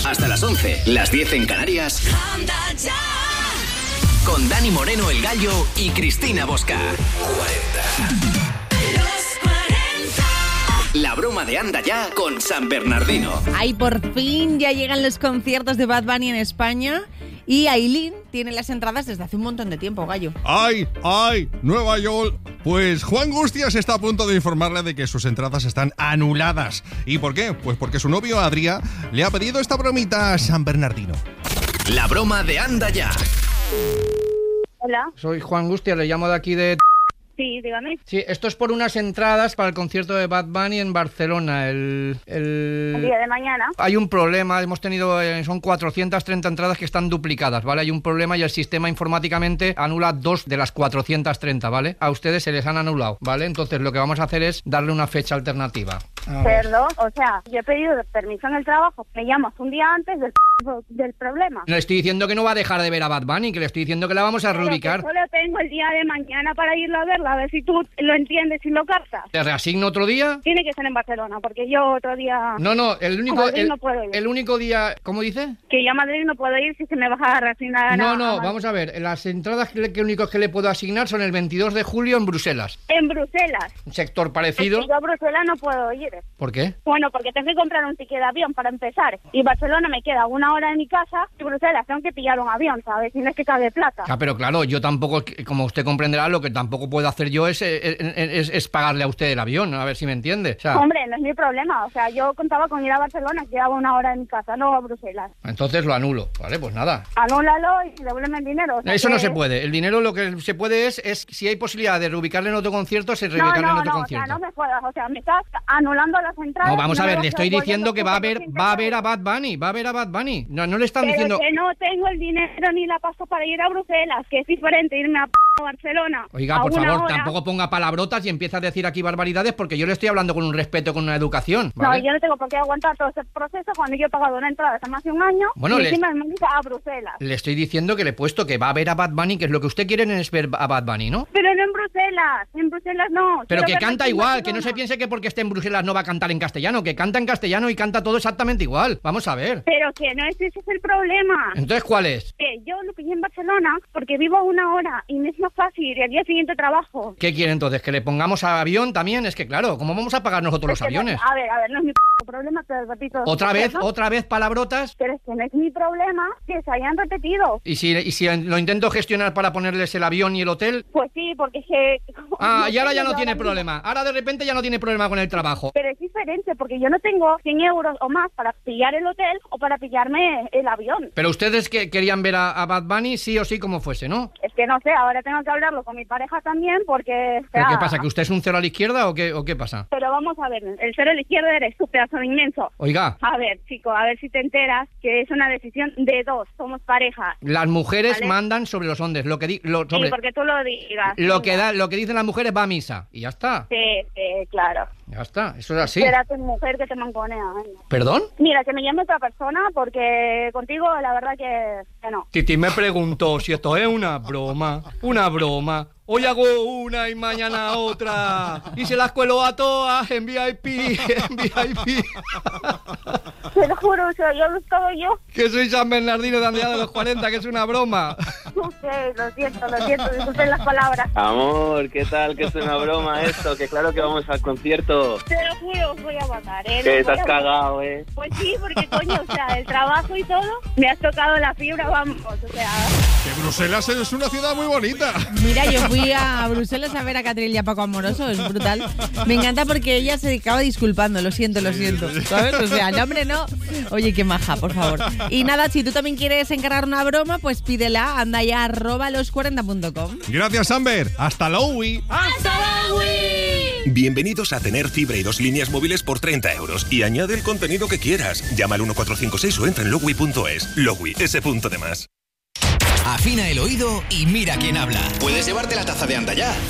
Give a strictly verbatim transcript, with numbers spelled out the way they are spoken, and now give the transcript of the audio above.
Hasta las once, las diez en Canarias. Anda ya. Con Dani Moreno, el Gallo, y Cristina Bosca. cuarenta. Los cuarenta. La broma de Anda ya con San Bernardino. Ay, por fin ya llegan los conciertos de Bad Bunny en España. Y Ailín tiene las entradas desde hace un montón de tiempo, Gallo. ¡Ay, ay! Nueva York. Pues Juan Gustias está a punto de informarle de que sus entradas están anuladas. ¿Y por qué? Pues porque su novio Adrià le ha pedido esta bromita a San Bernardino. La broma de Anda ya. Hola. Soy Juan Gustias, le llamo de aquí de... Sí, dígame. Sí, esto es por unas entradas para el concierto de Bad Bunny en Barcelona, el... El, el día de mañana. Hay un problema, hemos tenido, eh, son cuatrocientas treinta entradas que están duplicadas, ¿vale? Hay un problema y el sistema informáticamente anula dos de las cuatrocientas treinta, ¿vale? A ustedes se les han anulado, ¿vale? Entonces lo que vamos a hacer es darle una fecha alternativa. Perdón, o sea, yo he pedido permiso en el trabajo, me llamas un día antes del, del problema. No le estoy diciendo que no va a dejar de ver a Bad Bunny, que le estoy diciendo que la vamos a reubicar. Pero solo tengo el día de mañana para irlo a verla, a ver si tú lo entiendes y lo captas. ¿Te reasigno otro día? Tiene que ser en Barcelona, porque yo otro día... No, no, el único, Madrid el, no puedo ir. el único día... ¿Cómo dice? Que yo a Madrid no puedo ir si se me va a reasignar. No, a, no, a vamos a ver, las entradas que, que únicos que le puedo asignar son el veintidós de julio en Bruselas. En Bruselas. Un sector parecido. Es que yo a Bruselas no puedo ir. ¿Por qué? Bueno, porque tengo que comprar un ticket de avión para empezar. Y Barcelona me queda una hora de mi casa y Bruselas tengo que pillar un avión, ¿sabes? Si no es que cabe plata. Ah, pero claro, yo tampoco, como usted comprenderá, lo que tampoco puedo hacer yo es, es, es, es pagarle a usted el avión, a ver si me entiende. O sea, hombre, no es mi problema. O sea, yo contaba con ir a Barcelona, que quedaba una hora de mi casa, no a Bruselas. Entonces lo anulo, ¿vale? Pues nada. Anúlalo y devuélveme el dinero. O sea, Eso que... no se puede. El dinero lo que se puede es, es si hay posibilidad de reubicarle en otro concierto, se reubicarle no, no, en otro no, concierto. O sea, no me puedas. O sea, me estás anulando las entradas. No, vamos no a ver, me le estoy diciendo que va a ver, va a ver a Bad Bad Bunny, va a ver a Bad Bunny. No, no le están Pero diciendo... que no tengo el dinero ni la paso para ir a Bruselas, que es diferente irme a p Barcelona. Oiga, por favor, hora. Tampoco ponga palabrotas y empieza a decir aquí barbaridades porque yo le estoy hablando con un respeto, con una educación, ¿vale? No, yo no tengo por qué aguantar todo ese proceso cuando yo he pagado una entrada hace más de un año bueno, y le, encima me invita a Bruselas. Le estoy diciendo que le he puesto que va a ver a Bad Bunny, que es lo que usted quiere es ver a Bad Bunny, ¿no? Pero no en Bruselas, en Bruselas no. Pero Quiero que canta igual, que no se piense que porque esté en Bruselas no va a cantar en castellano, que canta en castellano y canta todo exactamente igual. Vamos a ver. Pero que no es ese es el problema. Entonces, ¿cuál es? Que yo lo pillé en Barcelona porque vivo a una hora y me es más fácil y al día siguiente trabajo. ¿Qué quiere entonces? ¿Que le pongamos a avión también? Es que claro, ¿cómo vamos a pagar nosotros los aviones? No, a ver, a ver, no es mi p problema, te repito. ¿Otra vez, ¿no? otra vez palabrotas? Pero es que no es mi problema que se hayan repetido. ¿Y si, y si lo intento gestionar para ponerles el avión y el hotel? Pues sí, porque es que... Ah, y ahora ya no tiene problema. Ahora de repente ya no tiene problema con el trabajo. Pero es diferente, porque yo no tengo cien euros o más para pillar el hotel o para pillarme el avión. Pero ustedes que querían ver a, a Bad Bunny sí o sí como fuese, ¿no? Es que no sé, ahora tengo que hablarlo con mi pareja también porque... ¿Pero qué pasa? ¿Que usted es un cero a la izquierda o qué, o qué pasa? Pero vamos a ver, el cero a la izquierda eres tú, pedazo de inmenso. Oiga. A ver, chico, a ver si te enteras que es una decisión de dos, somos pareja. Las mujeres ¿vale? mandan sobre los hombres, lo que di, lo, sobre, sí, porque tú lo digas. Lo que, da, lo que dicen las mujeres va a misa, y ya está. Sí, sí, claro. Ya está, eso es así. Espera tu mujer que te manconea. Venga. ¿Perdón? Mira, que me llame otra persona porque contigo la verdad que, que no. Titi me preguntó si esto es una broma, una broma. Hoy hago una y mañana otra. Y se las cuelo a todas en V I P, en V I P. Te lo juro, o sea, yo lo estaba yo. Que soy San Bernardino de Andrea de los cuarenta, que es una broma. Ok, lo siento, lo siento, disculpen las palabras. Amor, ¿qué tal? Que es una broma esto, que claro que vamos al concierto. Te lo juro, os voy a matar, ¿eh? Que te has cagado, ¿eh? Pues sí, porque coño, o sea, el trabajo y todo, me has tocado la fibra, vamos, o sea... Que Bruselas es una ciudad muy bonita. Mira, yo fui a Bruselas a ver a Catril y a Paco Amoroso, es brutal. Me encanta porque ella se acaba disculpando, lo siento, lo siento, ¿sabes? O sea, no, hombre, no. Oye, qué maja, por favor. Y nada, si tú también quieres encargar una broma, pues pídela, anda ya, arroba los cuarenta punto com. Gracias, Amber. Hasta Lowy. ¡Hasta Lowy! Bienvenidos a tener fibra y dos líneas móviles por treinta euros. Y añade el contenido que quieras. Llama al uno cuatro cinco seis o entra en lowy punto es. Lowy, ese punto de más. Afina el oído y mira quién habla. Puedes llevarte la taza de Anda Ya.